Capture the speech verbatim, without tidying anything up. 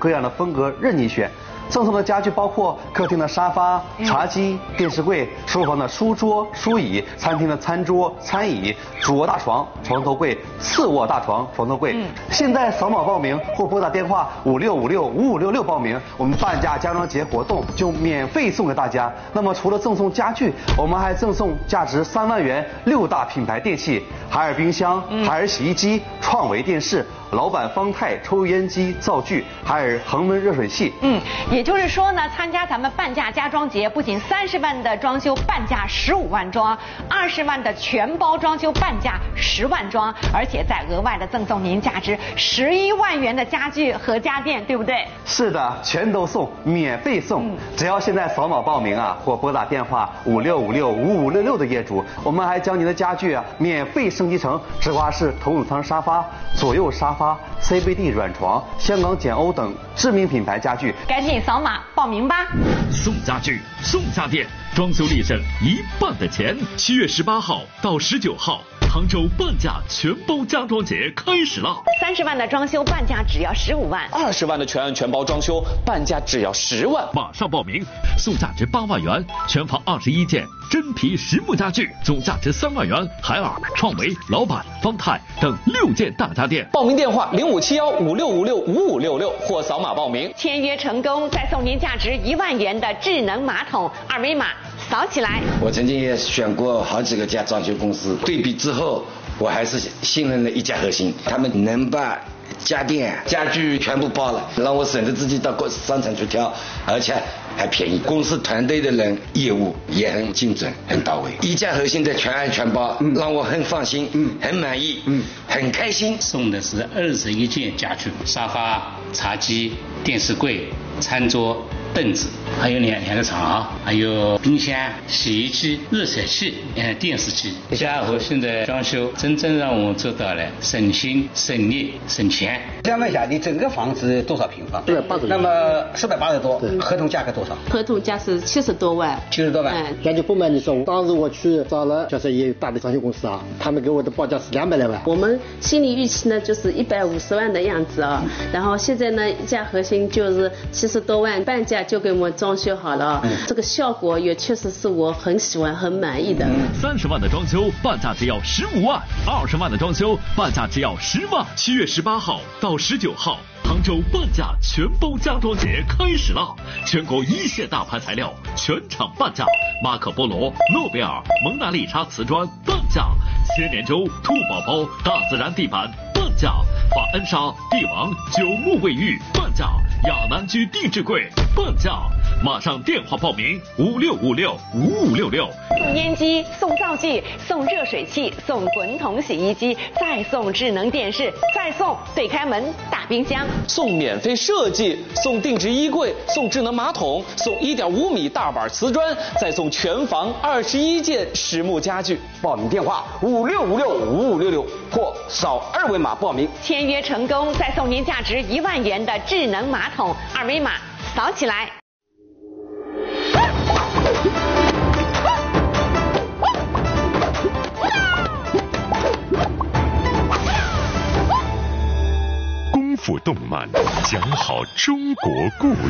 各样的风格任你选。赠送的家具包括客厅的沙发、茶几、电视柜，书房的书桌、书椅，餐厅的餐桌、餐椅，主卧大床、床头柜，次卧大床、床头柜。嗯、现在扫码报名或拨打电话五六五六五五六六报名，我们半价家装节活动就免费送给大家。那么除了赠送家具，我们还赠送价值三万元六大品牌电器：海尔冰箱、嗯、海尔洗衣机、创维电视、老板方太抽油烟机、灶具，海尔恒温热水器。 嗯，也就是说呢，参加咱们半价家装节，不仅三十万的装修半价十五万装，二十万的全包装修半价十万装，而且再额外的赠送您价值十一万元的家具和家电，对不对？ 是的，全都送，免费送。嗯、只要现在扫码报名啊，或拨打电话五六五六五五六六的业主，我们还将您的家具啊免费升级成直滑式头等舱沙发、左右沙发、C B D 软床、香港简欧等知名品牌家具。 赶紧扫码报名吧！ 送家具，送家电，装修立省一半的钱。七月十八号到十九号。杭州半价全包家装节开始了， 三十万的装修半价只要十五万， 二十万的全案全包装修半价只要十万。 马上报名，送价值八万元全房二十一件真皮实木家具，总价值三万元海尔、创维、老板、方太等六件大家电。 报名电话零五七幺五六五六五五六六或扫码报名。 签约成功，再送您价值一万元的智能马桶，二维码扫起来。 我曾经也选过好几个家装修公司，对比之后，我还是信任了一家核心，他们能把家电、家具全部包了，让我省得自己到商场去挑，而且还便宜。公司团队的人业务也很精准、很到位，一家核心的全案全包，嗯、让我很放心，嗯、很满意，嗯、很开心。 送的是二十一件家具，沙发、茶几、电视柜、餐桌、凳子，还有两两个床，还有冰箱、洗衣机、热水器、呃电视机。家和现在装修真正让我们做到了省心、省力、省钱。 想问一下，你整个房子多少平方？ 四百八十。 那么四百八十多，合同价格多少？ 合同价是七十多万。 七十多万。 嗯，那就不瞒你说，当时我去找了就是也有大的装修公司啊，他们给我的报价是两百来万。 我们心理预期呢就是一百五十万的样子啊，然后现在呢一家核心就是七十多万，半价就给我们装修好了，嗯、这个效果也确实是我很喜欢、很满意的。 三十万的装修半价只要十五万，二十万的装修半价只要十万。七月十八号到十九号，杭州半价全包家装节开始了，全国一线大牌材料全场半价，马可波罗、诺贝尔、蒙娜丽莎瓷砖半价，千年舟、兔宝宝、大自然地板半价，法恩莎、帝王、九牧卫浴半价，亚南居定制柜半价。马上电话报名五六五六五五六六。 送烟机，送灶具，送热水器，送滚筒洗衣机，再送智能电视，再送对开门大冰箱， 送免费设计，送定制衣柜，送智能马桶，送一点五米大板瓷砖，再送全房二十一件实木家具。 报名电话五六五六五五六六或扫二维码报名。 签约成功，再送您价值一万元的智能马桶，二维码扫起来。 功夫动漫，讲好中国故